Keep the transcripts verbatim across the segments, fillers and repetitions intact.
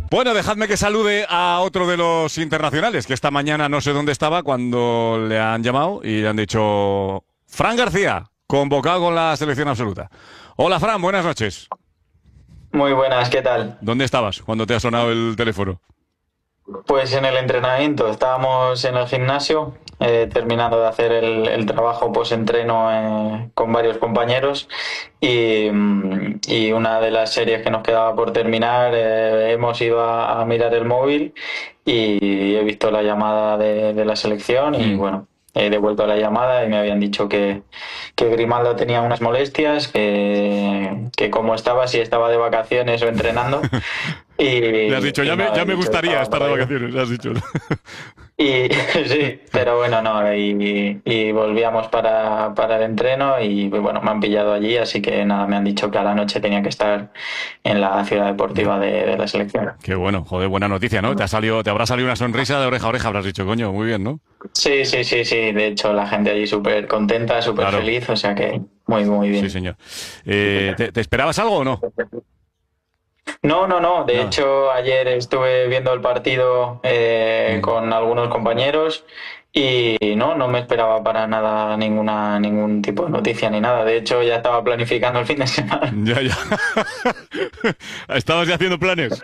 Bueno, dejadme que salude a otro de los internacionales, que esta mañana no sé dónde estaba cuando le han llamado y le han dicho: Fran García, convocado con la selección absoluta. Hola, Fran, buenas noches. Muy buenas, ¿qué tal? ¿Dónde estabas cuando te ha sonado el teléfono? Pues en el entrenamiento, estábamos en el gimnasio, eh, terminando de hacer el, el trabajo post-entreno eh, con varios compañeros y, mm, y una de las series que nos quedaba por terminar, eh, hemos ido a, a mirar el móvil y he visto la llamada de, de la selección y Mm. bueno, he devuelto la llamada y me habían dicho que, que Grimaldo tenía unas molestias, que, que como estaba, si estaba de vacaciones o entrenando. Y, Le has dicho, y ya me, nada, ya he me dicho que gustaría estaba estar por de ahí. vacaciones, le has dicho. Y sí, pero bueno, no, y, y volvíamos para, para el entreno y bueno, me han pillado allí, así que nada, me han dicho que a la noche tenía que estar en la ciudad deportiva de, de la selección. Qué bueno, joder, buena noticia, ¿no? Te ha salido, te habrá salido una sonrisa de oreja a oreja, habrás dicho, coño, muy bien, ¿no? Sí, sí, sí, sí, de hecho la gente allí súper contenta, súper Claro, feliz, o sea que muy, muy sí, bien. señor. Eh, ¿te, te esperabas algo o no? No, no, no. De Nada. hecho, ayer estuve viendo el partido eh, Mm. con algunos compañeros y no, no me esperaba para nada ninguna, ningún tipo de noticia ni nada. De hecho, ya estaba planificando el fin de semana. Ya, ya. ¿Estabas ya haciendo planes?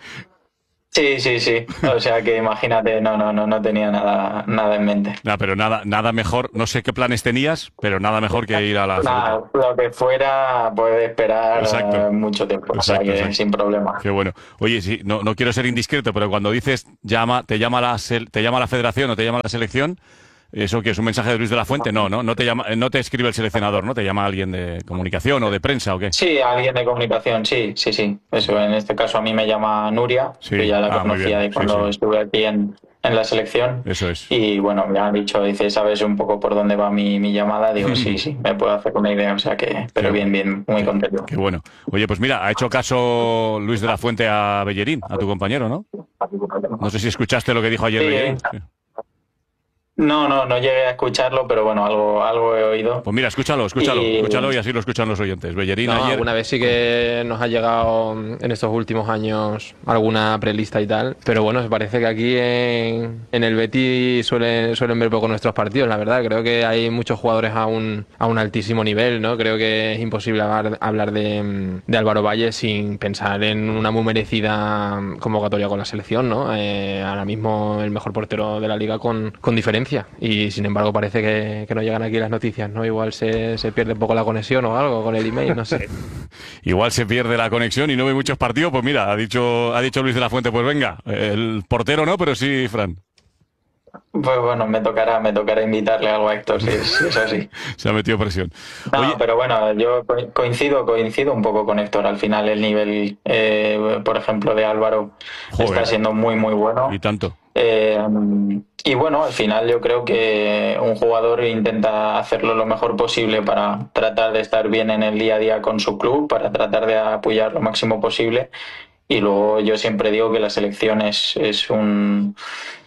Sí, sí, sí. O sea que imagínate, no, no, no, no tenía nada, nada en mente. No, pero nada, nada mejor, no sé qué planes tenías, pero nada mejor que ir a la absoluta. Nada, lo que fuera puede esperar Exacto, eh, mucho tiempo, o sea exacto, que exacto. sin problema. Qué bueno. Oye, sí, no, no quiero ser indiscreto, pero cuando dices llama, te llama la sel- te llama la federación o te llama la selección, ¿eso qué es un mensaje de Luis de la Fuente? No, no, no te llama, no te escribe el seleccionador, ¿no? Te llama alguien de comunicación o de prensa o qué. Sí, alguien de comunicación, sí, sí, sí. Eso, en este caso a mí me llama Nuria, que Sí, ya la ah, muy conocía bien, de sí, cuando sí, estuve aquí en, en la selección. eso es. Y bueno, me han dicho, dice, ¿sabes un poco por dónde va mi, mi llamada? Digo, sí, sí, me puedo hacer una idea, o sea que, Qué, pero bien, bien, muy qué, contento. qué bueno. Oye, pues mira, ha hecho caso Luis de la Fuente a Bellerín, a tu compañero, ¿no? No sé si escuchaste lo que dijo ayer Sí, Bellerín. Sí. no, no, no llegué a escucharlo, pero bueno, algo, algo he oído. Pues mira, escúchalo, escúchalo, Y escúchalo y así lo escuchan los oyentes. Bellerín No, ayer. alguna vez sí que nos ha llegado en estos últimos años alguna prelista y tal, pero bueno, me parece que aquí en, en el Betis suelen, suelen ver poco nuestros partidos, la verdad. Creo que hay muchos jugadores a un, a un altísimo nivel, ¿no? Creo que es imposible hablar, hablar de, de Álvaro Valle sin pensar en una muy merecida convocatoria con la selección, ¿no? Eh, ahora mismo el mejor portero de la liga con, con diferencia, y sin embargo parece que, que no llegan aquí las noticias, ¿no? Igual se, se pierde un poco la conexión o algo con el email, no sé. Igual se pierde la conexión y no ve muchos partidos. Pues mira, ha dicho, ha dicho Luis de la Fuente, pues venga, el portero no, pero sí, Fran. pues bueno, me tocará, me tocará invitarle algo a Héctor, si es, si es así. Se ha metido presión. No, Oye, pero bueno, yo co- coincido, coincido un poco con Héctor. Al final el nivel, eh, por ejemplo, de Álvaro está joder, siendo muy, muy y bueno. tanto. Eh, y bueno, al final yo creo que un jugador intenta hacerlo lo mejor posible para tratar de estar bien en el día a día con su club, para tratar de apoyar lo máximo posible. Y luego yo siempre digo que la selección es, es un,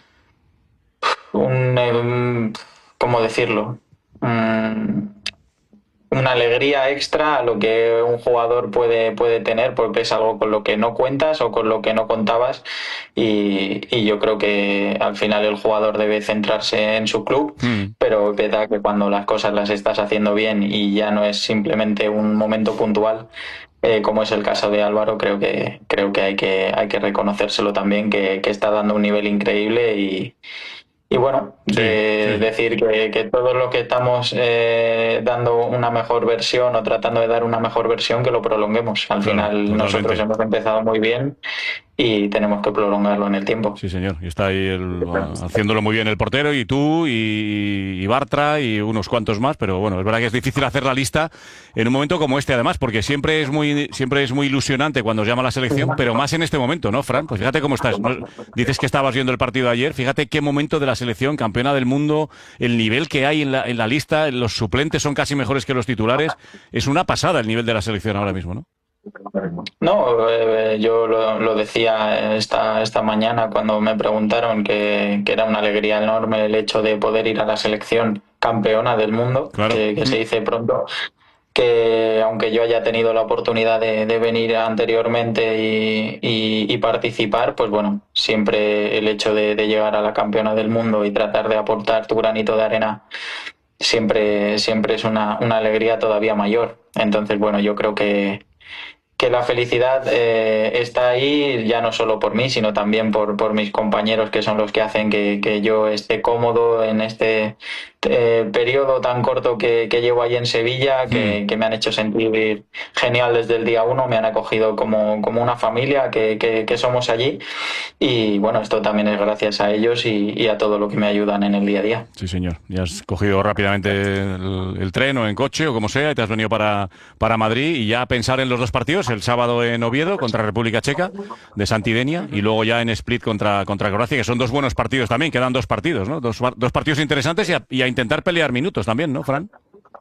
un, em, ¿cómo decirlo? Mm, una alegría extra a lo que un jugador puede, puede tener, porque es algo con lo que no cuentas o con lo que no contabas. Y, y yo creo que al final el jugador debe centrarse en su club, Mm. pero es verdad que cuando las cosas las estás haciendo bien y ya no es simplemente un momento puntual, eh, como es el caso de Álvaro, creo que, creo que hay que, hay que reconocérselo también, que, que está dando un nivel increíble y, y bueno, Sí, sí, de sí. decir que, que todos los que estamos eh, dando una mejor versión o tratando de dar una mejor versión, que lo prolonguemos. Al Claro, final nosotros totalmente. hemos empezado muy bien y tenemos que prolongarlo en el tiempo. Sí, señor. Y está ahí el- haciéndolo muy bien el portero y tú y, y Bartra y unos cuantos más, pero bueno, es verdad que es difícil hacer la lista en un momento como este, además, porque siempre es muy, siempre es muy ilusionante cuando os llama la selección, pero más en este momento, ¿no, Fran? Pues fíjate cómo estás. ¿No? Dices que estabas viendo el partido ayer, fíjate qué momento de la selección, campeona del mundo, el nivel que hay en la, en la lista, los suplentes son casi mejores que los titulares. Es una pasada el nivel de la selección ahora mismo, ¿no? No, eh, yo lo, lo decía esta, esta mañana cuando me preguntaron que, que era una alegría enorme el hecho de poder ir a la selección campeona del mundo, Claro. que, que se dice pronto. que aunque yo haya tenido la oportunidad de, de venir anteriormente y, y, y participar, pues bueno, siempre el hecho de, de llegar a la campeona del mundo y tratar de aportar tu granito de arena siempre, siempre es una, una alegría todavía mayor. Entonces, bueno, yo creo que, que la felicidad eh, está ahí ya no solo por mí, sino también por, por mis compañeros, que son los que hacen que, que yo esté cómodo en este eh, periodo tan corto que, que llevo ahí en Sevilla, que, Mm. que me han hecho sentir genial desde el día uno, me han acogido como, como una familia, que, que, que somos allí. Y bueno, esto también es gracias a ellos y, y a todo lo que me ayudan en el día a día. Sí, señor. Ya has cogido rápidamente el, el tren o en coche o como sea y te has venido para, para Madrid y ya a pensar en los dos partidos, el sábado en Oviedo contra República Checa de Santidenia y luego ya en Split contra, contra Croacia, que son dos buenos partidos también, quedan dos partidos, ¿no? Dos, dos partidos interesantes y a, y a intentar pelear minutos también, ¿no, Fran?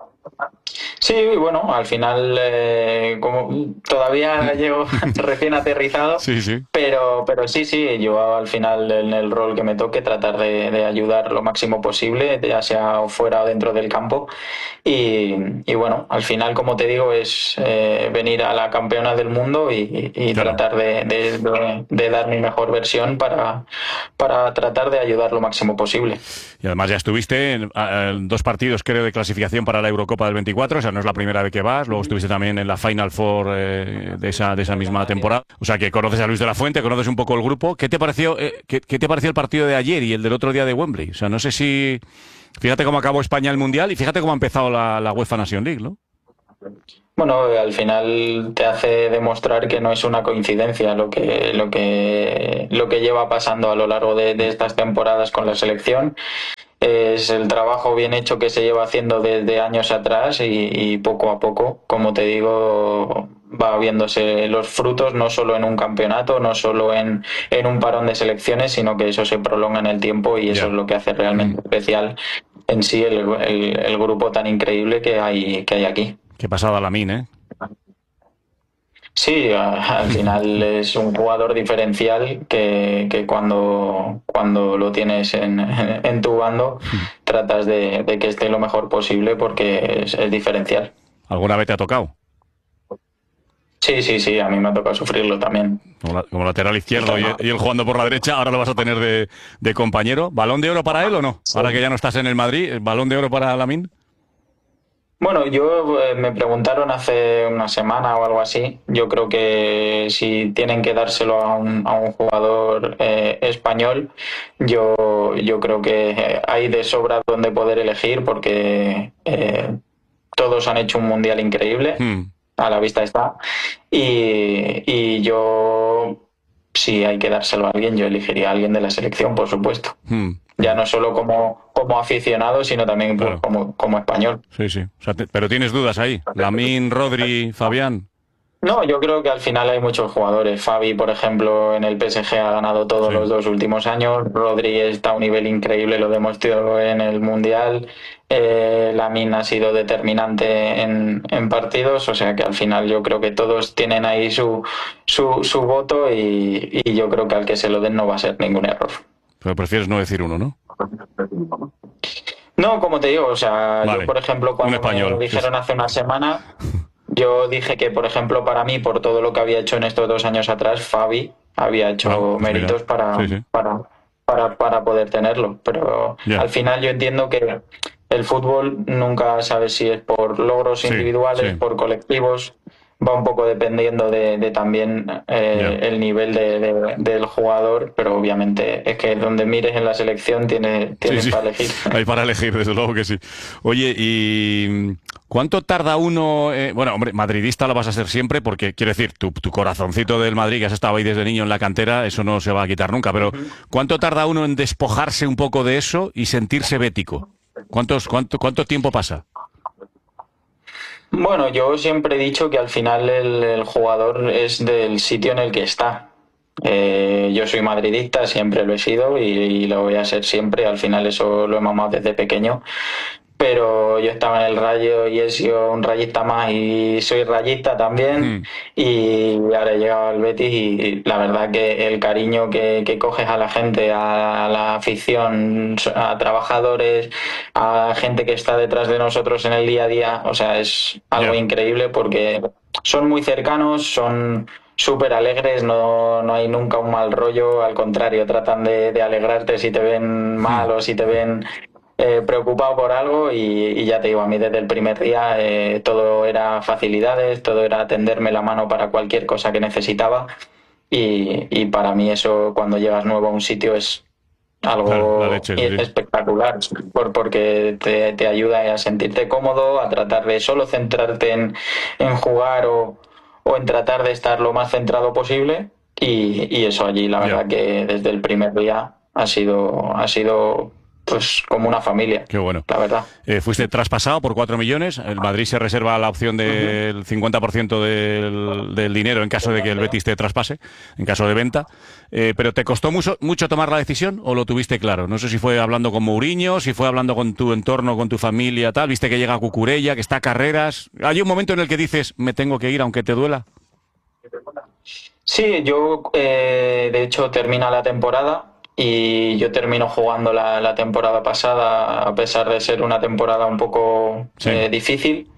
Sí, bueno, al final eh, como todavía llego recién aterrizado, Sí, sí. pero, pero sí, sí, yo al final en el rol que me toque tratar de, de ayudar lo máximo posible, ya sea fuera o dentro del campo. Y, y bueno, al final, como te digo, es eh, venir a la campeona del mundo y, y Claro. tratar de, de, de, de dar mi mejor versión para, para tratar de ayudar lo máximo posible. Y además ya estuviste en, en dos partidos, creo, de clasificación para la Eurocopa del veinticuatro, o sea, no es la primera vez que vas, luego estuviste también en la Final Four eh, de, esa, de esa misma temporada, o sea, que conoces a Luis de la Fuente, conoces un poco el grupo. ¿Qué te pareció, eh, qué, qué te pareció el partido de ayer y el del otro día de Wembley? O sea, no sé si... Fíjate cómo acabó España el Mundial y fíjate cómo ha empezado la, la UEFA Nation League, ¿no? Bueno, al final te hace demostrar que no es una coincidencia lo que, lo que, lo que lleva pasando a lo largo de, de estas temporadas con la selección. Es el trabajo bien hecho que se lleva haciendo desde años atrás y, y poco a poco, como te digo, va viéndose los frutos no solo en un campeonato, no solo en, en un parón de selecciones, sino que eso se prolonga en el tiempo y eso Ya. es lo que hace realmente especial en sí el, el, el grupo tan increíble que hay, que hay aquí. Qué pasada Lamine, ¿eh? Sí, a- al final es un jugador diferencial que, que cuando, cuando lo tienes en, en tu bando tratas de, de que esté lo mejor posible porque es, es diferencial. ¿Alguna vez te ha tocado? Sí, sí, sí, a mí me ha tocado sufrirlo también. Como, la- como lateral izquierdo y, y él jugando por la derecha, ahora lo vas a tener de, de compañero. ¿Balón de oro para él o no? Ahora que ya no estás en el Madrid, ¿balón de oro para Lamine? Bueno, yo eh, me preguntaron hace una semana o algo así. Yo creo que si tienen que dárselo a un, a un jugador eh, español, yo, yo creo que hay de sobra donde poder elegir porque eh, todos han hecho un mundial increíble, Hmm. a la vista está. Y, y yo, si hay que dárselo a alguien, yo elegiría a alguien de la selección, por supuesto. Hmm. Ya no solo como, como aficionado, sino también pues, Claro. como, como español. Sí, sí. O sea, te- pero tienes dudas ahí. Lamine, Rodri, Fabián. No, yo creo que al final hay muchos jugadores. Fabi, por ejemplo, en el P S G ha ganado todos Sí. los dos últimos años. Rodri está a un nivel increíble, lo demostró en el Mundial. Eh, Lamine ha sido determinante en, en partidos, o sea que al final yo creo que todos tienen ahí su, su, su voto y, y yo creo que al que se lo den no va a ser ningún error. Pero prefieres no decir uno, ¿no? No, como te digo, o sea, Vale. yo por ejemplo Un cuando español, me dijeron sí. hace una semana, yo dije que por ejemplo para mí, por todo lo que había hecho en estos dos años atrás, Fabi había hecho Ah, pues méritos mira. para, Sí, sí. para, para, para poder tenerlo, pero Ya. al final yo entiendo que el fútbol nunca sabes si es por logros Sí, individuales, sí. por colectivos, va un poco dependiendo de, de también eh, Ya. el nivel de, de- del jugador, pero obviamente es que donde mires en la selección tienes, tienes Sí, sí. para elegir. Hay para elegir, desde luego que sí. Oye, ¿y cuánto tarda uno? eh, bueno, hombre, madridista lo vas a ser siempre porque, quiero decir, tu, tu corazoncito del Madrid, que has estado ahí desde niño en la cantera, eso no se va a quitar nunca, pero ¿cuánto tarda uno en despojarse un poco de eso y sentirse bético? ¿Cuántos, cuánto, ¿Cuánto tiempo pasa? Bueno, yo siempre he dicho que al final el, el jugador es del sitio en el que está. Eh, yo soy madridista, siempre lo he sido y, y lo voy a ser siempre. Al final eso lo he mamado desde pequeño. pero yo estaba en el Rayo y he sido un rayista más y soy rayista también, Mm. y ahora he llegado al Betis y la verdad que el cariño que, que coges a la gente, a la afición, a trabajadores, a gente que está detrás de nosotros en el día a día, o sea, es algo Ya. increíble porque son muy cercanos, son súper alegres, no, no hay nunca un mal rollo, al contrario, tratan de, de alegrarte si te ven mal Mm. o si te ven eh, preocupado por algo, y, y ya te digo, a mí desde el primer día eh, todo era facilidades, todo era tenderme la mano para cualquier cosa que necesitaba, y, y para mí eso cuando llegas nuevo a un sitio es Claro, la algo leche, sí. espectacular, por, porque te, te ayuda a sentirte cómodo, a tratar de solo centrarte en, en jugar o, o en tratar de estar lo más centrado posible, y, y eso allí la Ya. verdad que desde el primer día ha sido, ha sido pues como una familia, Qué bueno. la verdad. Eh, fuiste traspasado por cuatro millones. El Madrid se reserva la opción del cincuenta por ciento del, del dinero en caso de que el Betis te traspase, en caso de venta. Eh, pero ¿te costó mucho, mucho tomar la decisión o lo tuviste claro? No sé si fue hablando con Mourinho, si fue hablando con tu entorno, con tu familia, tal. Viste que llega Cucurella, que está a carreras. ¿Hay un momento en el que dices, me tengo que ir aunque te duela? Sí, yo eh, de hecho termina la temporada y yo termino jugando la, la temporada pasada, a pesar de ser una temporada un poco Sí. eh, difícil,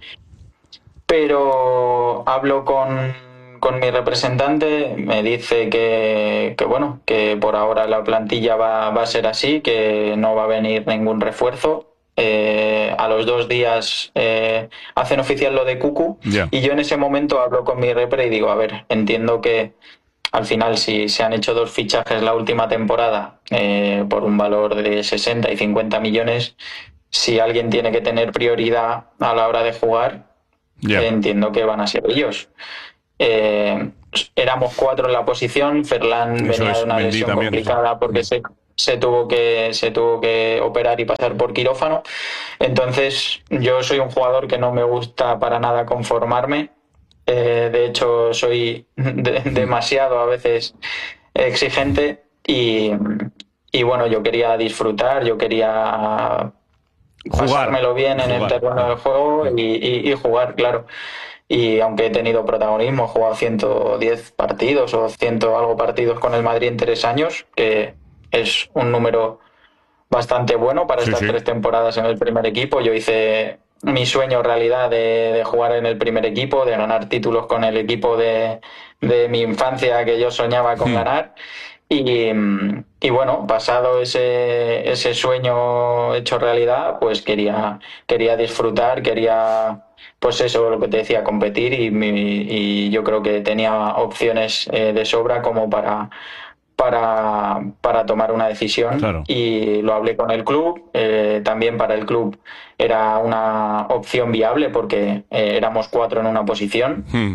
pero hablo con, con mi representante, me dice que, que bueno, que por ahora la plantilla va, va a ser así, que no va a venir ningún refuerzo. Eh, a los dos días eh, hacen oficial lo de Cucu, Ya. y yo en ese momento hablo con mi repre y digo, a ver, entiendo que al final si se han hecho dos fichajes la última temporada eh, por un valor de sesenta y cincuenta millones, si alguien tiene que tener prioridad a la hora de jugar, Ya. eh, entiendo que van a ser ellos. Eh, éramos cuatro en la posición, Ferland Eso venía de es, una Mendy lesión también, sí. complicada porque Mm. se, se tuvo que se tuvo que operar y pasar por quirófano. Entonces yo soy un jugador que no me gusta para nada conformarme. Eh, de hecho soy de- demasiado a veces exigente, y, y bueno, yo quería disfrutar, yo quería Jugar. pasármelo bien en el Jugar. terreno del juego y, y- y jugar, claro. Y aunque he tenido protagonismo, he jugado ciento diez partidos o ciento algo partidos con el Madrid en tres años, que es un número bastante bueno para Sí, estas sí. tres temporadas en el primer equipo. Yo hice mi sueño realidad de, de jugar en el primer equipo, de ganar títulos con el equipo de, de mi infancia que yo soñaba con Hmm. ganar. Y, y bueno, pasado ese, ese sueño hecho realidad, pues quería, quería disfrutar, quería, pues eso, lo que te decía, competir, y, mi- y yo creo que tenía opciones eh, de sobra como para, para, para tomar una decisión, Claro. y lo hablé con el club. Eh, también para el club era una opción viable porque eh, éramos cuatro en una posición. Hmm.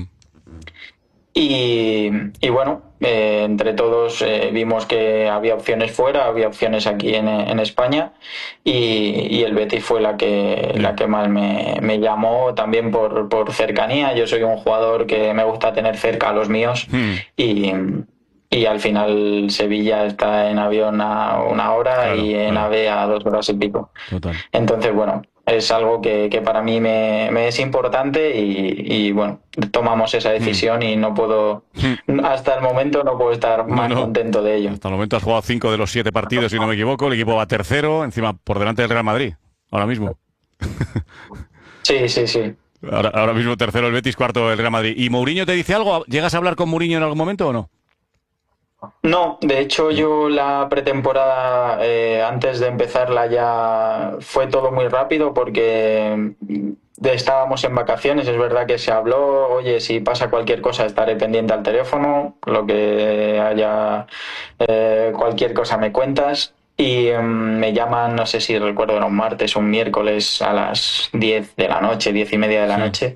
Y, y bueno, eh, entre todos eh, vimos que había opciones fuera, había opciones aquí en, en España, y, y el Betis fue la que, Ya. la que más me, me llamó, también por, por cercanía. Yo soy un jugador que me gusta tener cerca a los míos, Hmm. y, y al final Sevilla está en avión a una hora Claro, y en claro. AVE a dos horas y pico. Total. Entonces, bueno, es algo que, que para mí me, me es importante, y, y, bueno, tomamos esa decisión y no puedo, hasta el momento no puedo estar No, más no. contento de ello. Hasta el momento has jugado cinco de los siete partidos, si no me equivoco. El equipo va tercero, encima por delante del Real Madrid, ahora mismo. Sí, sí, sí. Ahora, ahora mismo tercero el Betis, cuarto el Real Madrid. ¿Y Mourinho te dice algo? ¿Llegas a hablar con Mourinho en algún momento o no? No, de hecho yo la pretemporada, eh, antes de empezarla, ya fue todo muy rápido porque mm, estábamos en vacaciones. Es verdad que se habló, oye, si pasa cualquier cosa estaré pendiente al teléfono, lo que haya, eh, cualquier cosa me cuentas. Y mm, me llaman, no sé si recuerdo, era un martes o un miércoles a las diez de la noche, diez y media de la Sí. noche.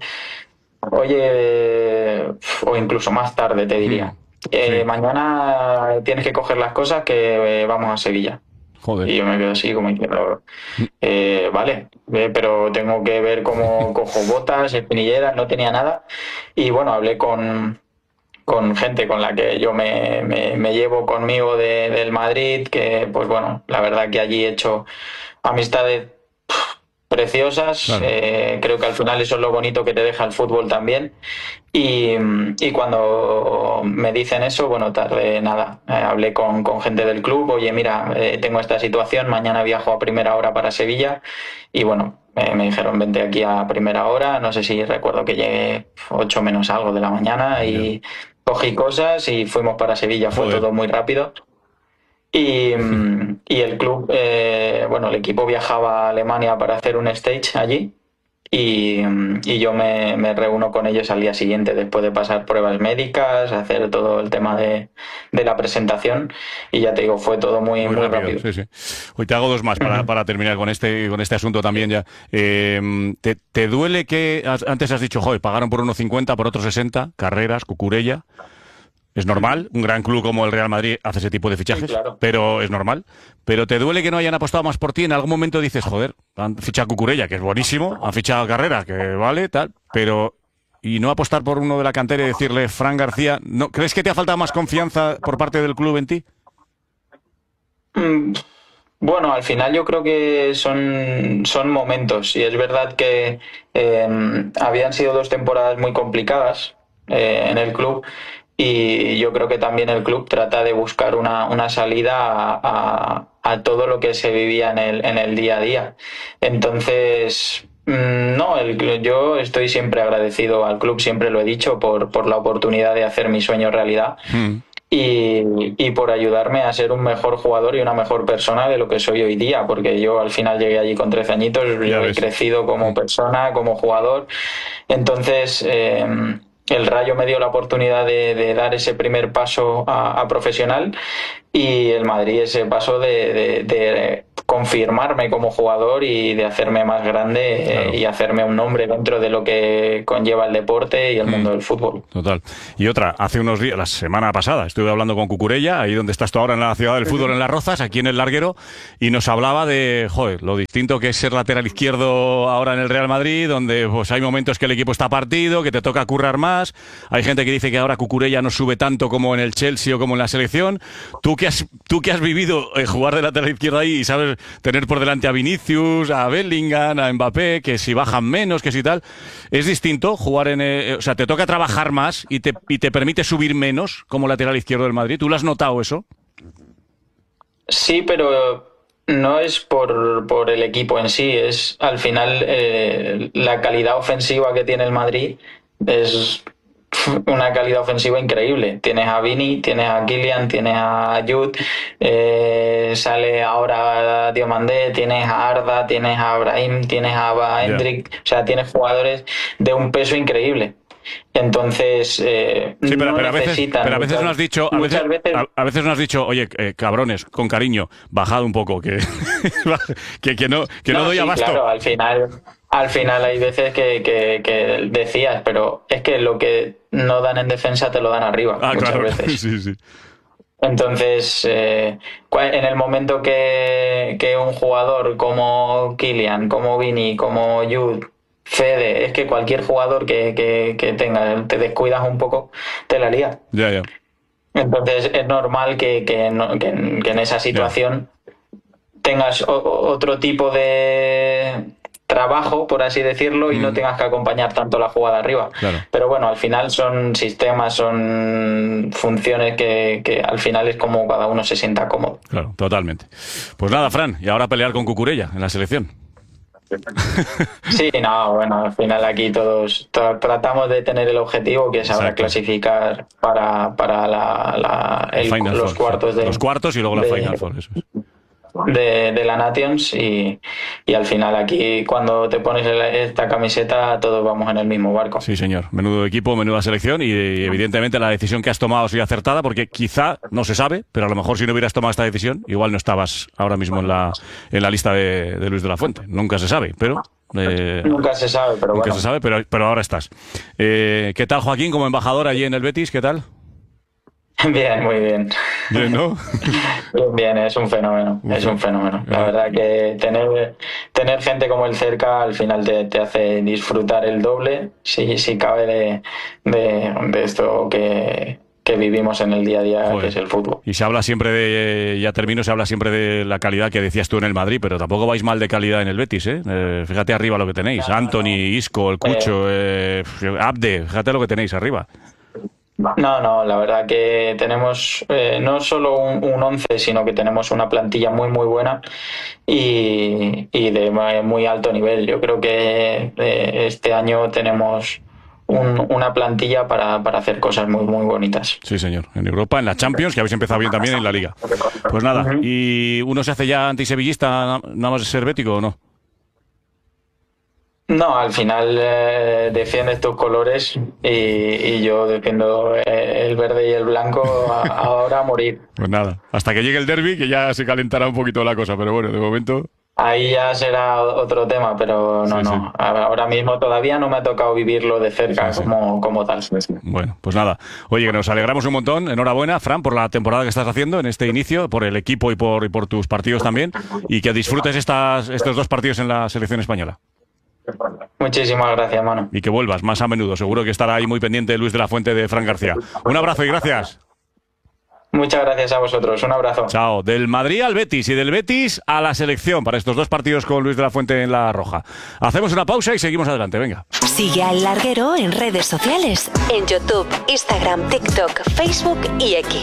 Oye, o incluso más tarde te diría. Eh, Sí. mañana tienes que coger las cosas que eh, vamos a Sevilla. Y Joder. yo me quedo así como diciendo, eh, vale, eh, pero tengo que ver cómo cojo botas, espinilleras, no tenía nada. Y bueno, hablé con, con gente con la que yo me, me, me llevo conmigo de, del Madrid, que pues bueno, la verdad que allí he hecho amistades preciosas. Claro. Eh, creo que al final eso es lo bonito que te deja el fútbol también. Y, y cuando me dicen eso, bueno, tardé nada. Eh, hablé con, con gente del club, oye, mira, eh, tengo esta situación, mañana viajo a primera hora para Sevilla. Y bueno, eh, me dijeron, vente aquí a primera hora. No sé si recuerdo que llegué ocho menos algo de la mañana y cogí cosas y fuimos para Sevilla. Fue Joder. todo muy rápido. Y, y el club, eh, bueno, el equipo viajaba a Alemania para hacer un stage allí y, y yo me, me reúno con ellos al día siguiente después de pasar pruebas médicas, hacer todo el tema de, de la presentación y ya te digo, fue todo muy, muy, Muy rápido. rápido, sí, sí. Hoy te hago dos más para, para terminar con este, con este asunto también ya. Eh, ¿te, ¿Te duele que, has- antes has dicho, joder, pagaron por uno cincuenta, por otro sesenta, Carreras, Cucurella? Es normal, un gran club como el Real Madrid hace ese tipo de fichajes, Sí, claro. pero es normal. Pero ¿te duele que no hayan apostado más por ti? En algún momento dices, joder, han fichado a Cucurella, que es buenísimo, han fichado a Carrera, que vale, tal, pero... Y no apostar por uno de la cantera y decirle, Fran García, ¿no crees que te ha faltado más confianza por parte del club en ti? Mm, Bueno, al final yo creo que son, son momentos y es verdad que eh, habían sido dos temporadas muy complicadas eh, en el club y yo creo que también el club trata de buscar una, una salida a, a- a todo lo que se vivía en el, en el día a día. Entonces, mm, no, el, cl- yo estoy siempre agradecido al club, siempre lo he dicho, por, por la oportunidad de hacer mi sueño realidad Hmm. y, y por ayudarme a ser un mejor jugador y una mejor persona de lo que soy hoy día, porque yo al final llegué allí con trece añitos, Ya yo he ves. crecido como persona, como jugador, entonces eh, el Rayo me dio la oportunidad de, de dar ese primer paso a, a profesional y el Madrid ese paso de, de- de confirmarme como jugador y de hacerme más grande eh, Claro. y hacerme un nombre dentro de lo que conlleva el deporte y el Mm. mundo del fútbol. Total. Y otra, hace unos días, la semana pasada, estuve hablando con Cucurella, ahí donde estás tú ahora en la ciudad del fútbol, en Las Rozas, aquí en el Larguero, y nos hablaba de, joder, lo distinto que es ser lateral izquierdo ahora en el Real Madrid, donde pues hay momentos que el equipo está partido, que te toca currar más. Hay gente que dice que ahora Cucurella no sube tanto como en el Chelsea o como en la selección. Tú que has, tú que has vivido eh, jugar de lateral izquierdo ahí y sabes tener por delante a Vinicius, a Bellingham, a Mbappé, que si bajan menos, que si tal, es distinto jugar en, eh, o sea, te toca trabajar más y te, y te permite subir menos como lateral izquierdo del Madrid. ¿Tú lo has notado eso? Sí, pero no es por, por el equipo en sí, es al final eh, la calidad ofensiva que tiene el Madrid es una calidad ofensiva increíble. Tienes a Vini, tienes a Kylian, tienes a Jude, eh, sale ahora Diomandé, tienes a Arda, tienes a Brahim, tienes a Hendrik, o sea, tienes jugadores de un peso increíble. Entonces, eh, Sí, pero, no pero a veces, necesitan. pero a veces muchas, no has dicho, a muchas veces, veces a, a veces no has dicho, oye, eh, cabrones, con cariño, bajad un poco, que, que, que no, que no, No, doy sí, abasto. claro, al final, al final hay veces que, que, que decías, pero es que lo que no dan en defensa te lo dan arriba, Ah, muchas claro, veces. sí, sí. Entonces, eh, cua- en el momento que, que un jugador como Kylian, como Vini, como Jude, Fede, es que cualquier jugador que, que, que tenga, te descuidas un poco, te la lía. Ya, ya. Entonces es normal que, que, no- que en, que en esa situación tengas o- o- otro tipo de trabajo, por así decirlo, y no Mm. tengas que acompañar tanto la jugada arriba. Claro. Pero bueno, al final son sistemas, son funciones que, que al final es como cada uno se sienta cómodo. Claro, totalmente. Pues nada, Fran, y ahora pelear con Cucurella en la selección. Sí, no, bueno, al final aquí todos tra- tratamos de tener el objetivo que es ahora Exacto. clasificar para, para la, la- el- Final los Four, cuartos sí. de, Los cuartos y luego la de- Final Four, eso es. de, de la Nations y, y al final aquí cuando te pones el- esta camiseta todos vamos en el mismo barco. Sí, señor. Menudo equipo, menuda selección y, y evidentemente la decisión que has tomado ha sido acertada porque quizá, no se sabe, pero a lo mejor si no hubieras tomado esta decisión, igual no estabas ahora mismo en la, en la lista de, de Luis de la Fuente. Nunca se sabe, pero... eh, Nunca se sabe, pero nunca bueno. se sabe, pero, pero ahora estás. Eh, ¿Qué tal, Joaquín, como embajador allí en el Betis? ¿Qué tal? Bien, muy bien. Bien, ¿no? Bien, bien, es un fenómeno, Uf. es un fenómeno. La verdad que tener, tener gente como él cerca al final te, te hace disfrutar el doble, si, si cabe, de, de, de esto que, que vivimos en el día a día, Joder. que es el fútbol. Y se habla siempre de, ya termino, se habla siempre de la calidad que decías tú en el Madrid, pero tampoco vais mal de calidad en el Betis, ¿eh? Eh, fíjate arriba lo que tenéis, Anthony, Isco, el Cucho, eh, Abde, fíjate lo que tenéis arriba. No, no, la verdad que tenemos eh, no solo un, un once, sino que tenemos una plantilla muy, muy buena y, y de muy alto nivel. Yo creo que eh, este año tenemos un, una plantilla para, para hacer cosas muy, muy bonitas. Sí, señor. En Europa, en la Champions, que habéis empezado bien también en la Liga. Pues nada, uh-huh. ¿Y uno se hace ya antisevillista nada más ser bético o no? No, al final eh, defiendes tus colores y, y yo defiendo eh, el verde y el blanco a, ahora a morir. Pues nada, hasta que llegue el derbi, que ya se calentará un poquito la cosa, pero bueno, de momento... Ahí ya será otro tema, pero no, sí, no. Sí. Ahora mismo todavía no me ha tocado vivirlo de cerca, sí, sí. Como, como tal. Bueno, pues nada. Oye, que nos alegramos un montón. Enhorabuena, Fran, por la temporada que estás haciendo en este inicio, por el equipo y por, y por tus partidos también. Y que disfrutes estas, estos dos partidos en la selección española. Muchísimas gracias, mano. Y que vuelvas más a menudo. Seguro que estará ahí muy pendiente Luis de la Fuente de Fran García. Un abrazo y gracias. Muchas gracias a vosotros. Un abrazo. Chao. Del Madrid al Betis y del Betis a la selección para estos dos partidos con Luis de la Fuente en la Roja. Hacemos una pausa y seguimos adelante. Venga. Sigue al Larguero en redes sociales. En YouTube, Instagram, TikTok, Facebook y X.